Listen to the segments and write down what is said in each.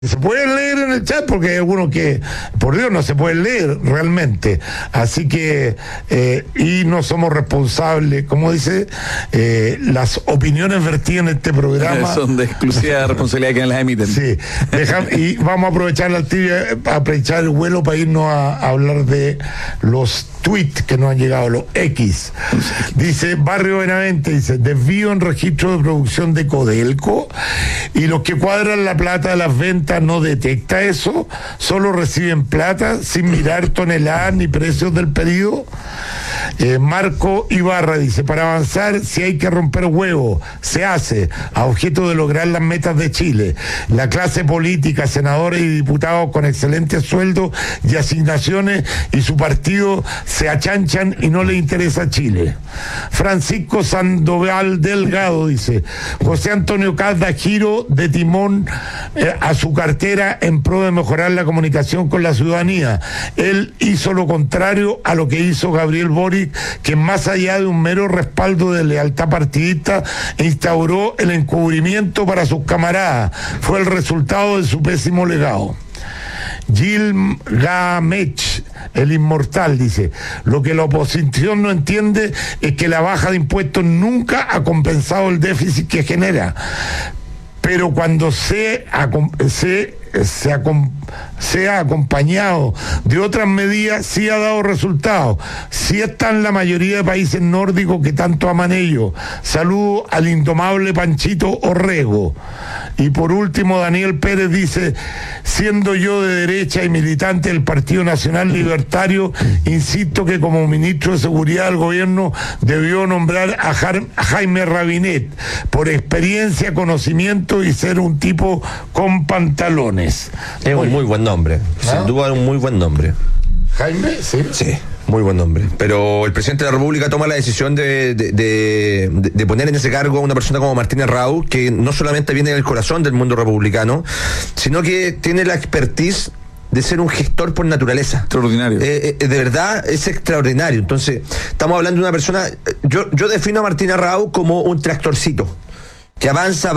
Se pueden leer en el chat porque hay algunos que, por Dios, no se pueden leer realmente. Así que, y no somos responsables, como dice, las opiniones vertidas en este programa son de exclusiva responsabilidad de quienes las emiten. Sí, y vamos a aprovechar aprovechar el vuelo para irnos a hablar de los tweets que nos han llegado, los X. Dice Barrio Benavente, dice, desvío en registro de producción de Codelco, y los que cuadran la plata de las ventas no detecta eso, solo reciben plata sin mirar toneladas ni precios del pedido. Marco Ibarra dice, para avanzar, si hay que romper huevos, se hace, a objeto de lograr las metas de Chile. La clase política, senadores y diputados con excelentes sueldos y asignaciones, y su partido se achanchan y no le interesa Chile. Francisco Sandoval Delgado dice, José Antonio Calda giro de timón a su cartera en pro de mejorar la comunicación con la ciudadanía. Él hizo lo contrario a lo que hizo Gabriel Boric, que más allá de un mero respaldo de lealtad partidista, instauró el encubrimiento para sus camaradas. Fue el resultado de su pésimo legado. Gil Gamech, el inmortal, dice, lo que la oposición no entiende es que la baja de impuestos nunca ha compensado el déficit que genera, pero cuando sea acompañado de otras medidas, sí ha dado resultados. Sí está en la mayoría de países nórdicos que tanto aman ellos. Saludo al indomable Panchito Orrego. Y por último, Daniel Pérez dice, siendo yo de derecha y militante del Partido Nacional Libertario, insisto que como ministro de Seguridad del gobierno debió nombrar a Jaime Rabinet, por experiencia, conocimiento y ser un tipo con pantalones. Es un muy buen nombre, sin duda un muy buen nombre. Jaime, sí. Sí, muy buen nombre. Pero el presidente de la República toma la decisión de poner en ese cargo a una persona como Martínez Raúl, que no solamente viene del corazón del mundo republicano, sino que tiene la expertise de ser un gestor por naturaleza. Extraordinario. De verdad es extraordinario. Entonces, estamos hablando de una persona, yo defino a Martínez Raúl como un tractorcito que avanza,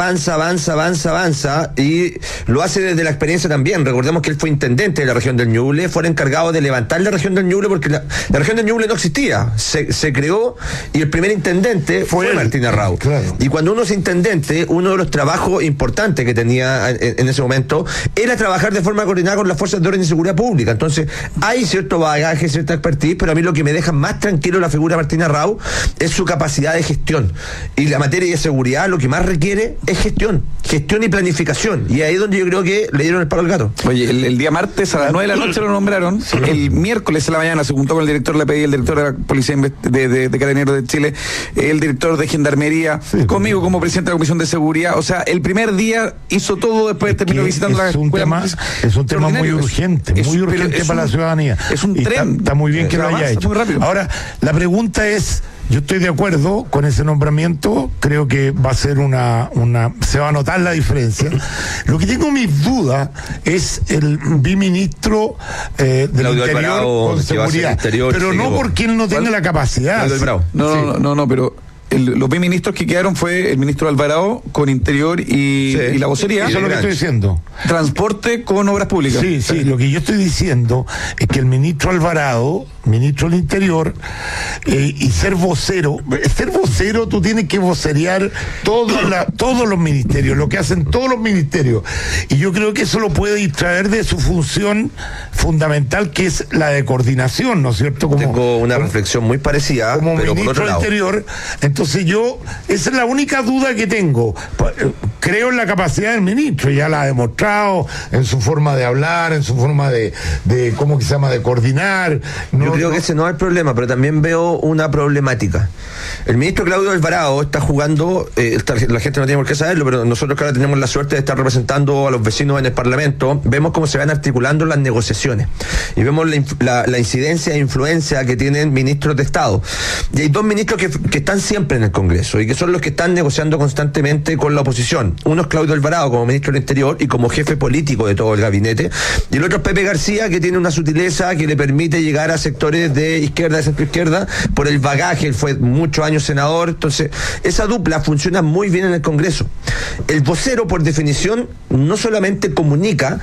y lo hace desde la experiencia también. Recordemos que él fue intendente de la región del Ñuble, fue el encargado de levantar la región del Ñuble, porque la región del Ñuble no existía, se creó, y el primer intendente fue Martínez Raúl. Claro. Y cuando uno es intendente, uno de los trabajos importantes que tenía en ese momento era trabajar de forma coordinada con las fuerzas de orden y seguridad pública. Entonces, hay cierto bagaje, cierta expertise, pero a mí lo que me deja más tranquilo la figura de Martínez Raúl es su capacidad de gestión. Y la materia de seguridad, lo que más requiere es gestión y planificación, y ahí es donde yo creo que le dieron el palo al gato. Oye, el día martes a las 9 de la noche lo nombraron, el miércoles en la mañana se juntó con el director, le pedí el director de la Policía de Carabineros de Chile, el director de Gendarmería, conmigo como presidente de la Comisión de Seguridad. O sea, el primer día hizo todo, después terminó visitando la escuela. Es un tema muy urgente, para la ciudadanía. Es un tren. Está muy bien que lo haya hecho. Ahora, la pregunta es, yo estoy de acuerdo con ese nombramiento, creo que va a ser se va a notar la diferencia. Lo que tengo mis dudas es el biministro del Interior con seguridad, pero no porque él no tenga la capacidad. No, pero los biministros que quedaron fue el ministro Alvarado con Interior y la vocería. Eso es lo que estoy diciendo. Transporte con obras públicas. Sí, lo que yo estoy diciendo es que el ministro Alvarado, ministro del Interior, y ser vocero, tú tienes que vocerear todos los ministerios, lo que hacen todos los ministerios, y yo creo que eso lo puede distraer de su función fundamental, que es la de coordinación, ¿no es cierto? Tengo una reflexión muy parecida, como pero ministro por otro del lado. Interior. Entonces esa es la única duda que tengo. Creo en la capacidad del ministro, ya la ha demostrado en su forma de hablar, en su forma de ¿cómo que se llama?, de coordinar. Yo creo que ese no es el problema, pero también veo una problemática. El ministro Claudio Alvarado está jugando, la gente no tiene por qué saberlo, pero nosotros que ahora tenemos la suerte de estar representando a los vecinos en el Parlamento, vemos cómo se van articulando las negociaciones y vemos la incidencia e influencia que tienen ministros de Estado. Y hay dos ministros que están siempre en el Congreso y que son los que están negociando constantemente con la oposición. Uno es Claudio Alvarado como ministro del Interior y como jefe político de todo el gabinete, y el otro es Pepe García, que tiene una sutileza que le permite llegar a sectores sectores de izquierda, de centro izquierda, por el bagaje. Él fue muchos años senador. Entonces, esa dupla funciona muy bien en el Congreso. El vocero, por definición, no solamente comunica,